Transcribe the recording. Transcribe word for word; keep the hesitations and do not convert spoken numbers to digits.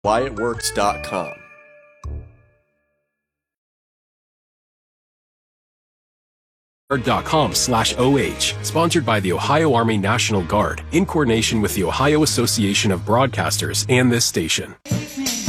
why it works dot com. dot com slash OH, sponsored by the Ohio Army National Guard, in coordination with the Ohio Association of Broadcasters and this station.